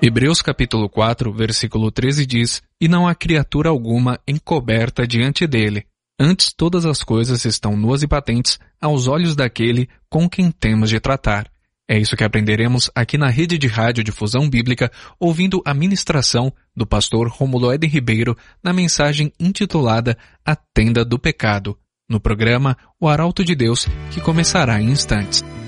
Hebreus capítulo 4, versículo 13 diz: "E não há criatura alguma encoberta diante dele. Antes todas as coisas estão nuas e patentes aos olhos daquele com quem temos de tratar." É isso que aprenderemos aqui na Rede de Rádio Difusão Bíblica, ouvindo a ministração do pastor Rômulo Éden Ribeiro na mensagem intitulada A Tenda do Pecado, no programa O Arauto de Deus, que começará em instantes.